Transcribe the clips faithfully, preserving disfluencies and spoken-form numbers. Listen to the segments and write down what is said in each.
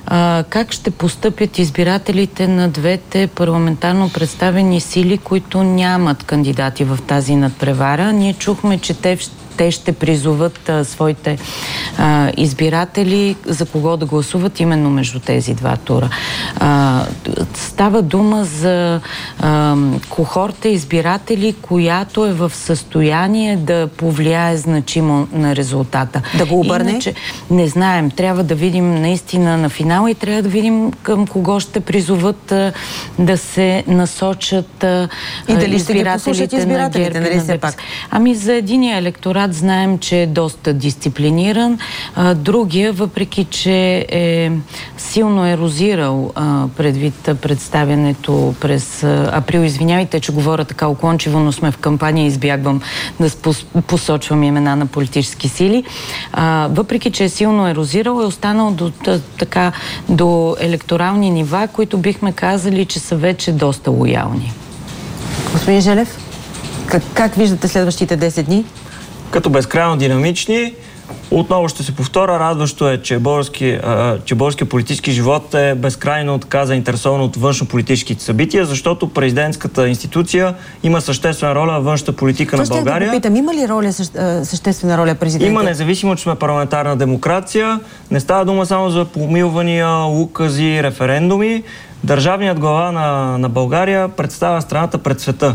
а, как ще постъпят избирателите на двете парламентарно представени сили, които нямат кандидати в тази надпревара. Ние чухме, че те те ще призоват а, своите а, избиратели за кого да гласуват именно между тези два тура. А, става дума за а, кохорта избиратели, която е в състояние да повлияе значимо на резултата. Да го обърне? Иначе, не знаем. Трябва да видим наистина на финала и трябва да видим към кого ще призоват а, да се насочат а, и дали избирателите, ще ги избирателите на ГЕРБ, нали се на пак? Ами за единия електорат знаем, че е доста дисциплиниран. А, другия, въпреки че е силно ерозирал а, предвид представянето през а, април, извинявайте, че говоря така уклончиво, но сме в кампания и избягвам да посочвам имена на политически сили. А, въпреки че е силно ерозирал, е останал до, така, до електорални нива, които бихме казали, че са вече доста лоялни. Господин Желев, как, как виждате следващите десет дни? Като безкрайно динамични. Отново ще се повторя. Радващо е, че български, че българския политически живот е безкрайно така заинтересован от външно-политическите събития, защото президентската институция има съществена роля в външната политика То на България. Да питам, има ли роля, съществена роля президента? Има, независимо, че сме парламентарна демокрация. Не става дума само за помилвания, укази, референдуми. Държавният глава на, на България представя страната пред света.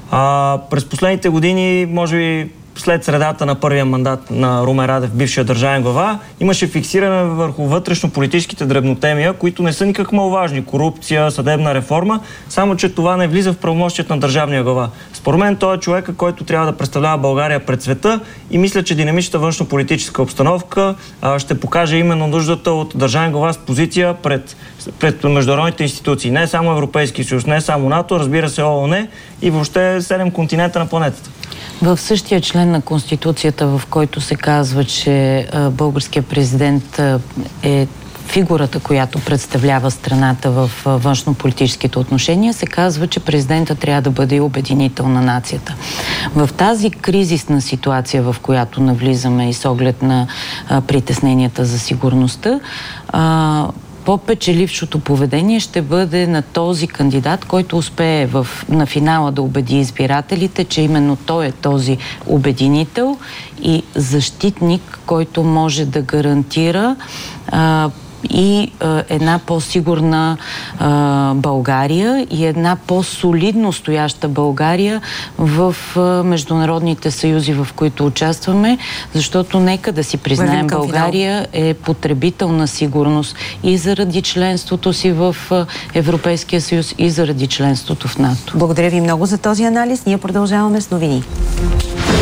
А, през последните години, може би след средата на първия мандат на Румен Радев, бившия държавен глава, имаше фиксиране върху вътрешно-политическите дребнотемия, които не са никак маловажни. Корупция, съдебна реформа, само че това не влиза в правомощията на държавния глава. Според мен той е човека, който трябва да представлява България пред света и мисля, че динамичната външно-политическа обстановка а, ще покаже именно нуждата от държавен глава с позиция пред, пред международните институции. Не само Европейски съюз, не само НАТО, разбира се ООН и въобще седем континента на планетата. В същия член на Конституцията, в който се казва, че а, българският президент а, е фигурата, която представлява страната в външно-политическите отношения, се казва, че президента трябва да бъде обединител на нацията. В тази кризисна ситуация, в която навлизаме и с оглед на а, притесненията за сигурността, а, по-печелившото поведение ще бъде на този кандидат, който успее в, на финала да убеди избирателите, че именно той е този обединител и защитник, който може да гарантира а, и а, една по-сигурна а, България и една по-солидно стояща България в а, международните съюзи, в които участваме, защото нека да си признаем, България е потребител на сигурност и заради членството си в а, Европейския съюз и заради членството в НАТО. Благодаря ви много за този анализ. Ние продължаваме с новини.